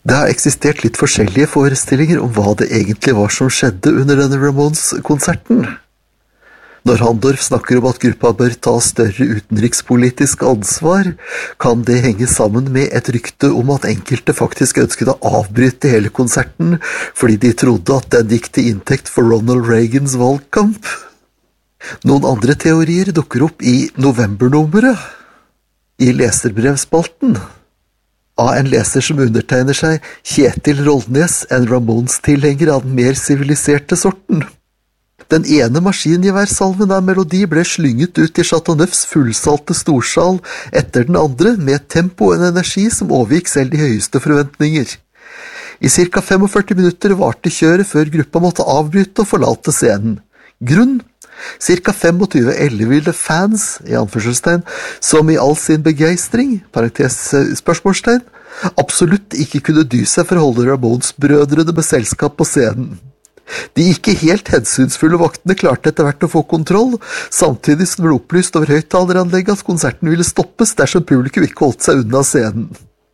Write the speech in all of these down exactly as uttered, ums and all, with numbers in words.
Det har eksistert litt forskjellige forestillinger om hva det egentlig var som skjedde under denne Ramones-konserten. Når Handorf snakker om at gruppa bør ta større utenrikspolitisk ansvar, kan det henge sammen med et rykte om at enkelte faktisk ønsket å avbryte hele konserten fordi de trodde at den gikk til inntekt for Ronald Reagans valgkamp. Noen andre teorier dukker opp i novembernummeret, i leserbrevspalten, av en leser som undertegner seg Kjetil Rollnes, en Ramones-tilhenger av den mer siviliserte sorten. Den ene maskingeværsalven av melodi ble slynget ut i Chateauneufs fullsalte storsal etter den andre med et tempo og en energi som overgikk selv de høyeste forventninger. I cirka førtifem minutter varte kjøret før gruppa måtte avbryte og forlate scenen. Grunn? Cirka tjuefem elleville fans, i anførselstegn, som i all sin begeistring, parentes spørsmålstegn, absolutt ikke kunne dy seg for å holde Ramones-brødrene med selskap på scenen. De ikke helt hensynsfulle vaktene klarte etter hvert å få kontroll, samtidig som det ble opplyst over høyttaleranlegget at konserten ville stoppes dersom publikum ikke holdt seg unna scenen.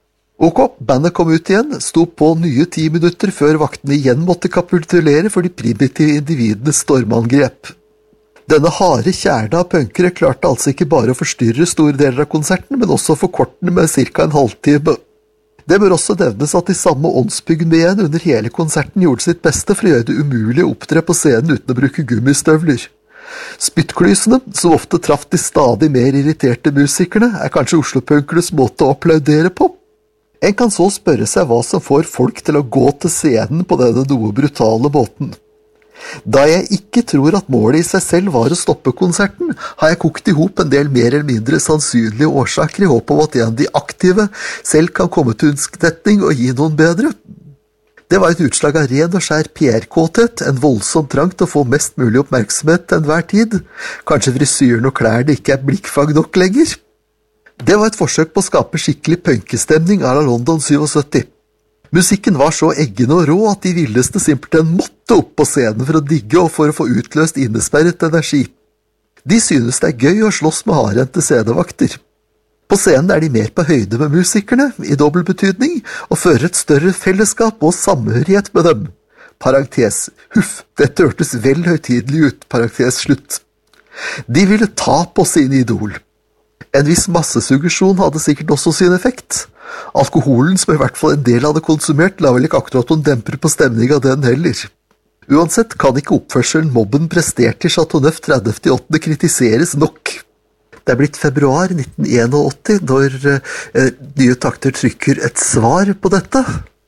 Ok, bandet kom ut igjen, sto på nye ti minutter før vaktene igjen måtte kapitulere for de primitive individenes stormangrep. Denne harde kjerne av punkere klarte altså ikke bare å forstyrre store deler av konserten, men også forkorte den med cirka en halvtime. Det bør også nevnes at de samme åndsbygmeen under hele konserten gjorde sitt beste for å gjøre det umulig å opptre på scenen uten å bruke gummistøvler. Spyttklysene, som ofte traff de stadig mer irriterte musikerne, er kanskje Oslo-punkernes måte å applaudere på. En kan så spørre seg hva som får folk til å gå til scenen på denne noe brutale måten. Da jeg ikke tror at målet i seg selv var å stoppe konserten, har jeg kokt ihop en del mer eller mindre sannsynlige årsaker i håp om at en av de aktive selv kan komme til unnsktetning og gi noen bedre. Det var et utslag av ren og skjær P R-kåthet, en voldsom trang til å få mest mulig oppmerksomhet til enhver tid. Kanskje frisyren og klærne ikke er blikkfang nok lenger. Det var et forsøk på å skape skikkelig punkestemning à la London syttisju. Musikken var så eggende og rå at de villeste simpelthen måtte opp på scenen for å digge og for å få utløst innesperret energi. De synes det er gøy å slåss med hardhendte scenevakter. På scenen er de mer på høyde med musikerne, i dobbeltbetydning, og fører et større fellesskap og samhørighet med dem. Parentes, huff, dette hørtes vel høytidelig ut, parentes slutt. De ville ta på sin idol. En viss massesuggesjon hadde sikkert også sin effekt. Alkoholen, som i hvert fall en del hadde konsumert, la vel ikke akkurat noen demper på stemning av den heller. Uansett kan ikke oppførselen mobben presterte i Chateauneuf tredivte åttende kritiseres nok. Det er blitt februar nitten åttién når eh, Nye Takter trykker et svar på dette.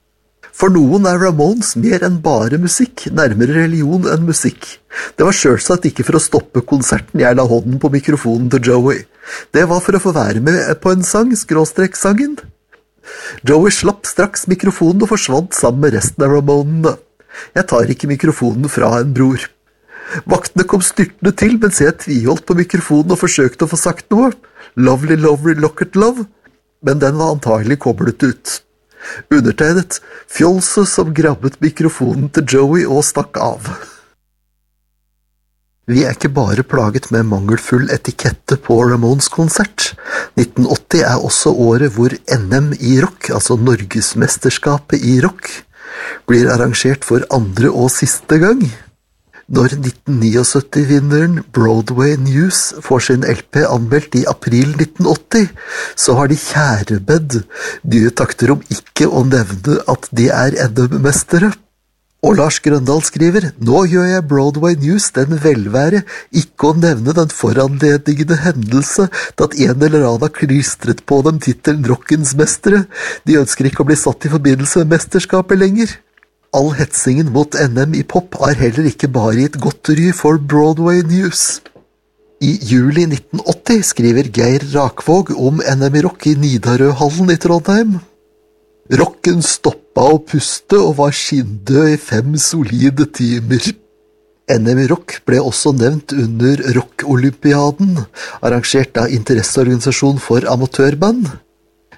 For noen er Ramones mer enn bare musikk, nærmere religion enn musikk. Det var selvsagt ikke for å stoppe konserten jeg la hånden på mikrofonen til Joey. Det var for å få være med på en sang, skråstrek sangen. Joey slapp straks mikrofonen og forsvant sammen med resten av Ramonene. Jeg tar ikke mikrofonen fra en bror. Vaktene kom styrtende til mens jeg tviholdt på mikrofonen og forsøkte å få sagt noe. Lovely, lovely, locket love. Men den var antagelig koblet ut. Undertegnet fjolse som grabbet mikrofonen til Joey og stakk av. Vi er ikke bare plaget med mangelfull etikette på Ramones konsert. nitten åtti er også året hvor N M i rock, altså Norgesmesterskapet i rock, blir arrangert for andre og siste gang. Når nitten syttiåtte-vinneren Broadway News får sin L P anmeldt i april nitten åtti, så har de kjærebedd Nye Takter om ikke å nevne at de er N M-mestere. Og Lars Grøndal skriver, nå gjør jeg Broadway News den velvære ikke å nevne den foranledningende hendelse til at en eller annen har klistret på dem titelen Rockens mestere. De ønsker ikke å bli satt i forbindelse med mesterskapet lenger. All hetsingen mot N M i pop er heller ikke bare gitt godt ry for Broadway News. I juli nitten åtti skriver Geir Rakvåg om N M i rock i Nidarøhallen i Trondheim. Rocken stoppa å puste og var skinndød i fem solide timer. N M i rock ble også nevnt under Rock-olympiaden, arrangert av Interesseorganisasjon for amatørband.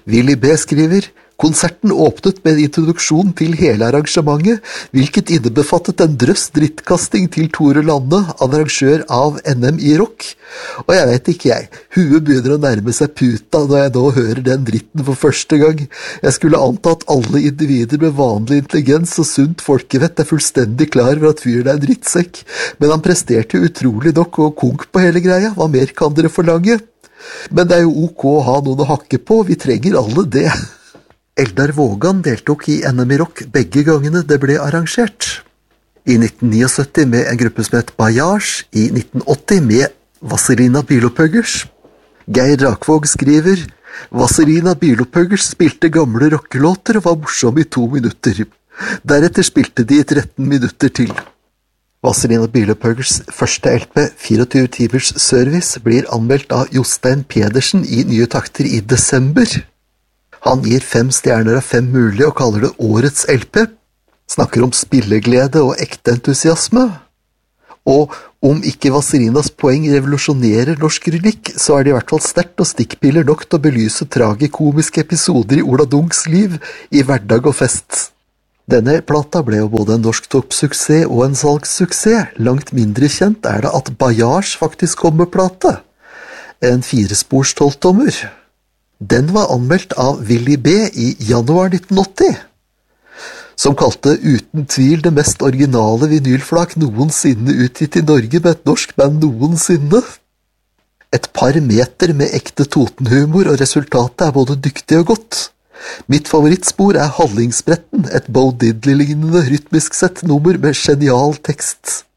Willy B. skriver: konserten åpnet med en introduksjon til hele arrangementet, hvilket innebefattet en drøss drittkasting til Tore Lande, arrangør av N M i rock. Og jeg vet ikke jeg, huet begynner å nærme seg puta når jeg nå hører den dritten for første gang. Jeg skulle anta at alle individer med vanlig intelligens og sunt folkevett er fullstendig klar over at fyren er en drittsekk, men han presterte utrolig nok og konk på hele greia. Hva mer kan dere forlange? Men det er jo ok å ha noen å hakke på, vi trenger alle det. Eldar Vågan deltok i N M i rock begge gangene det ble arrangert. I nitten syttini med en gruppe som het Bajaj, i nitten åtti med Vazelina Bilopuggers. Geir Rakvåg skriver: Vazelina Bilopuggers spilte gamle rockelåter og var morsom i to minutter. Deretter spilte de i tretten minutter til. Vazelina Bilopuggers første L P, tjuefire timers service, blir anmeldt av Jostein Pedersen i Nye takter i desember. Han gir fem stjerner av fem mulige og kaller det årets L P, snakker om spilleglede og ekte entusiasme. Og om ikke Vazelinas poeng revolusjonerer norsk lyrik, så er det i hvert fall sterkt og stikkpiller nok til å belyse tragikomiske episoder i Ola Dungs liv i hverdag og fest. Denne plata ble jo både en norsk toppsuksess og en salgssuksess. Langt mindre kjent er det at Bajaj faktisk kom med plate. En firespors tolvtommer. Den var anmeldt av Willy B. i januar nitten åtti, som kalte uten tvil det mest originale vinylflak noensinne utgitt i Norge med et norsk band noensinne. Et par meter med ekte Totenhumor, og resultatet er både dyktig og godt. Mitt favorittspor er Hallingsbretten, et Bo Diddley-lignende rytmisk sett nummer med genial tekst.